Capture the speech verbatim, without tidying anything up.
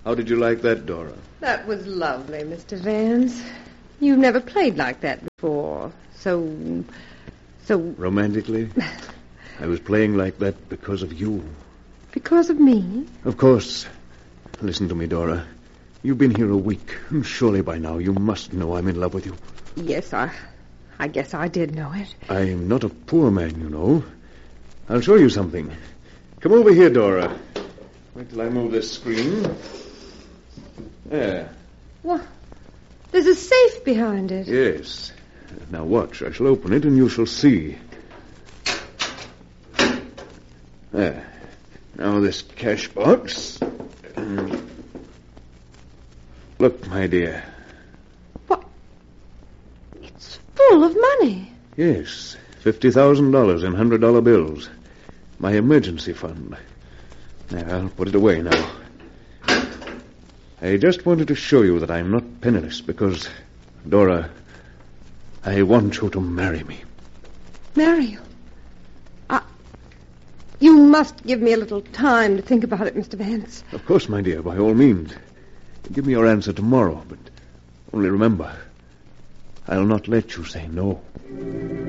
How did you like that, Dora? That was lovely, Mister Vance. You've never played like that before. So... so... Romantically? I was playing like that because of you. Because of me? Of course. Listen to me, Dora. You've been here a week, and surely by now you must know I'm in love with you. Yes, I... I guess I did know it. I'm not a poor man, you know. I'll show you something. Come over here, Dora. Wait till I move this screen. There. What? There's a safe behind it. Yes. Now watch. I shall open it and you shall see. There. Now this cash box. Um, look, my dear. What? It's full of money. Yes. Fifty thousand dollars in hundred dollar bills. My emergency fund. There, I'll put it away now. I just wanted to show you that I'm not penniless because, Dora, I want you to marry me. Marry you? I... You must give me a little time to think about it, Mister Vance. Of course, my dear, by all means. Give me your answer tomorrow, but only remember, I'll not let you say no.